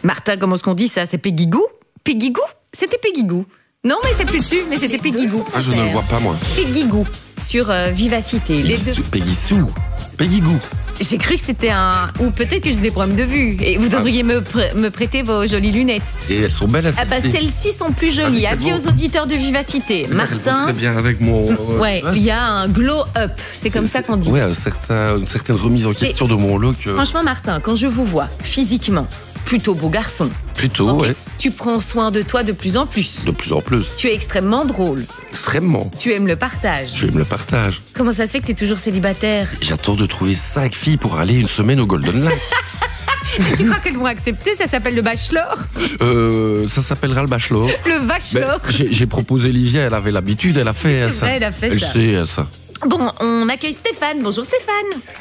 Martin, comment est-ce qu'on dit ça? C'est Peggy Gou? Peggy Gou? C'était Peggy Gou. Non, mais c'est plus dessus, mais c'était Peggy Gou. Ah, je ne le vois pas, moi. Peggy Gou sur Vivacité. Peggy Sue. Peggy Gou. J'ai cru que c'était un... Ou peut-être que j'ai des problèmes de vue. Et vous devriez me prêter vos jolies lunettes. Et elles sont belles, celles-ci. Celles-ci sont plus jolies. Avis aux auditeurs de Vivacité. Martin... Très bien avec mon... Ouais, il y a un glow-up. C'est comme ça qu'on dit. Ouais, une certaine remise en question de mon look. Franchement, Martin, quand je vous vois physiquement, plutôt beau garçon. Plutôt, Okay. ouais. Tu prends soin de toi de plus en plus. De plus en plus. Tu es extrêmement drôle. Extrêmement. Tu aimes le partage. Je aime le partage. Comment ça se fait que tu es toujours célibataire? J'attends de trouver 5 filles pour aller une semaine au Golden Life. Tu crois qu'elles vont accepter? Ça s'appelle le bachelor? Ça s'appellera le bachelor. Le bachelor. J'ai proposé Livia, elle avait l'habitude, elle a fait ça. Vrai, elle a fait elle ça. sait ça. Bon, on accueille Stéphane. Bonjour Stéphane.